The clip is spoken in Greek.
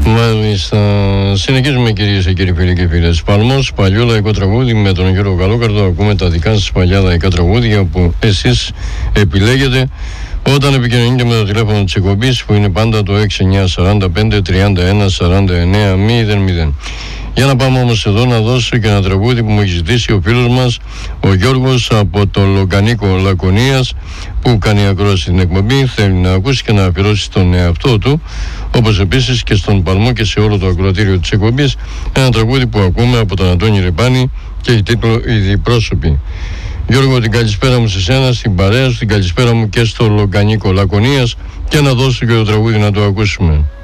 Μάλιστα. Συνεχίζουμε, κυρίες και κύριοι, φίλοι και φίλες. Παλμός, παλιό λαϊκό τραγούδι με τον Γιώργο Καλόκαρδο. Ακούμε τα δικά σας παλιά λαϊκά τραγούδια που εσείς επιλέγετε όταν επικοινωνείτε με το τηλέφωνο της εκπομπής, που είναι πάντα το 6945 31 49 00. Για να πάμε όμως εδώ να δώσω και ένα τραγούδι που μου έχει ζητήσει ο φίλος μας ο Γιώργος από το Λογκανίκο Λακωνίας, που κάνει ακρόαση στην εκπομπή. Θέλει να ακούσει και να αφιερώσει στον εαυτό του, όπως επίσης και στον Παλμό και σε όλο το ακροατήριο της εκπομπής, ένα τραγούδι που ακούμε από τον Αντώνη Ρεπάνη και έχει τίτλο «Οι Διπρόσωποι». Γιώργο, την καλησπέρα μου σε σένα, στην παρέα σου, την καλησπέρα μου και στο Λογκανίκο Λακωνίας, και να δώσω και το τραγούδι να το ακούσουμε.